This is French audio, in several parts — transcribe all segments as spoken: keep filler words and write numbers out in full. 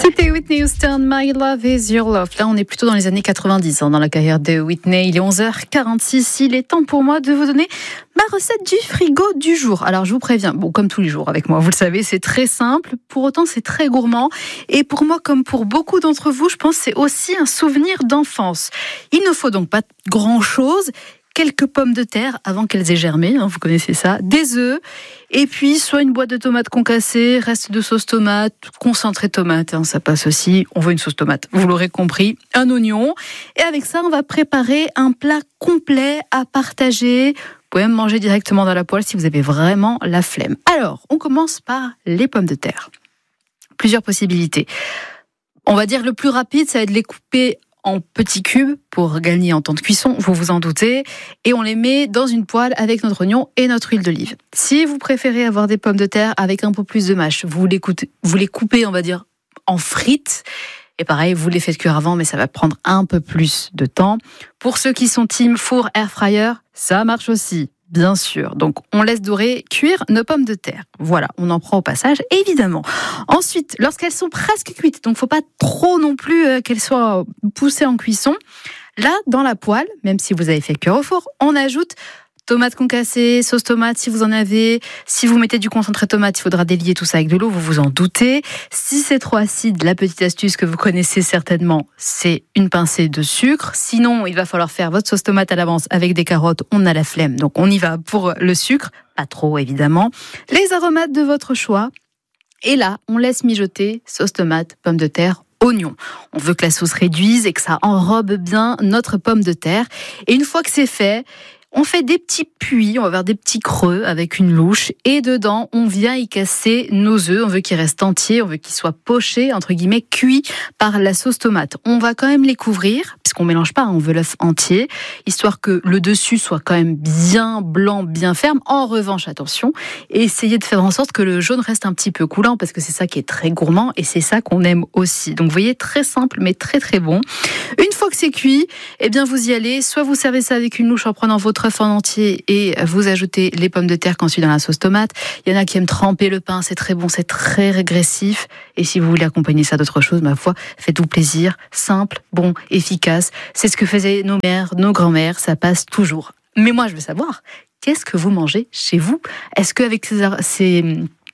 C'était Whitney Houston, My Love is Your Love. Là, on est plutôt dans les années quatre-vingt-dix hein, dans la carrière de Whitney. Il est onze heures quarante-six. Il est temps pour moi de vous donner ma recette du frigo du jour. Alors, je vous préviens, bon, comme tous les jours avec moi, vous le savez, c'est très simple. Pour autant, c'est très gourmand. Et pour moi, comme pour beaucoup d'entre vous, je pense que c'est aussi un souvenir d'enfance. Il ne faut donc pas grand-chose. Quelques pommes de terre avant qu'elles aient germé, hein, vous connaissez ça, des œufs, et puis soit une boîte de tomates concassées, reste de sauce tomate, concentré tomate, hein, ça passe aussi, on veut une sauce tomate, vous l'aurez compris, un oignon, et avec ça on va préparer un plat complet à partager. Vous pouvez même manger directement dans la poêle si vous avez vraiment la flemme. Alors, on commence par les pommes de terre. Plusieurs possibilités. On va dire le plus rapide, ça va être de les couper en petits cubes pour gagner en temps de cuisson, vous vous en doutez, et on les met dans une poêle avec notre oignon et notre huile d'olive. Si vous préférez avoir des pommes de terre avec un peu plus de mâche, vous les coupez, vous les coupez, on va dire, en frites, et pareil, vous les faites cuire avant, mais ça va prendre un peu plus de temps. Pour ceux qui sont team four air fryer, ça marche aussi. Bien sûr. Donc, on laisse dorer, cuire nos pommes de terre. Voilà, on en prend au passage, évidemment. Ensuite, lorsqu'elles sont presque cuites, donc faut pas trop non plus euh, qu'elles soient poussées en cuisson. Là, dans la poêle, même si vous avez fait cuire au four, on ajoute tomates concassées, sauce tomate si vous en avez. Si vous mettez du concentré tomate, il faudra délier tout ça avec de l'eau, vous vous en doutez. Si c'est trop acide, la petite astuce que vous connaissez certainement, c'est une pincée de sucre. Sinon, il va falloir faire votre sauce tomate à l'avance avec des carottes. On a la flemme, donc on y va pour le sucre. Pas trop, évidemment. Les aromates de votre choix. Et là, on laisse mijoter sauce tomate, pommes de terre, oignon. On veut que la sauce réduise et que ça enrobe bien notre pomme de terre. Et une fois que c'est fait, on fait des petits puits, on va faire des petits creux avec une louche et dedans, on vient y casser nos œufs. On veut qu'ils restent entiers, on veut qu'ils soient pochés, entre guillemets, cuits par la sauce tomate. On va quand même les couvrir, puisqu'on mélange pas, on veut l'œuf entier, histoire que le dessus soit quand même bien blanc, bien ferme. En revanche, attention, essayez de faire en sorte que le jaune reste un petit peu coulant, parce que c'est ça qui est très gourmand et c'est ça qu'on aime aussi. Donc vous voyez, très simple mais très très bon. Une fois que c'est cuit, eh bien vous y allez, soit vous servez ça avec une louche en prenant votre œuf en entier et vous ajoutez les pommes de terre qu'ensuite dans la sauce tomate. Il y en a qui aiment tremper le pain, c'est très bon, c'est très régressif. Et si vous voulez accompagner ça d'autre chose, ma foi, faites-vous plaisir, simple, bon, efficace. C'est ce que faisaient nos mères, nos grands-mères, ça passe toujours. Mais moi, je veux savoir, qu'est-ce que vous mangez chez vous ? Est-ce qu'avec ces, ces,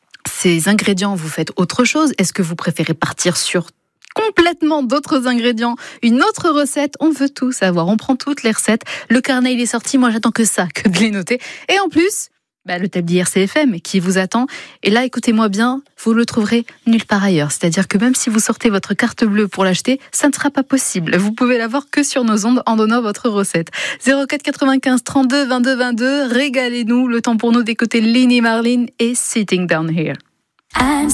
ces ingrédients, vous faites autre chose ? Est-ce que vous préférez partir sur complètement d'autres ingrédients, une autre recette? On veut tout savoir, on prend toutes les recettes. Le carnet, il est sorti, moi j'attends que ça, que de les noter. Et en plus, bah, le tablier R C F M qui vous attend. Et là, écoutez-moi bien, vous le trouverez nulle part ailleurs. C'est-à-dire que même si vous sortez votre carte bleue pour l'acheter, ça ne sera pas possible. Vous pouvez l'avoir que sur nos ondes en donnant votre recette. zéro quatre quatre-vingt-quinze trente-deux vingt-deux vingt-deux, régalez-nous. Le temps pour nous d'écouter Lenny Marlin et Sitting Down Here. I'm